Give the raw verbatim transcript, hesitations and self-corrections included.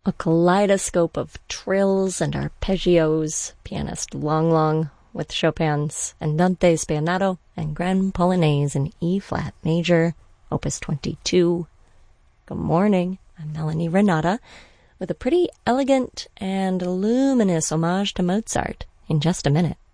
A kaleidoscope of trills and arpeggios, pianist Long Long with Chopin's Andante Spianato and Grand Polonaise in E-flat major, opus twenty-two. Good morning, I'm Melanie Renata with a pretty elegant and luminous homage to Mozart in just a minute.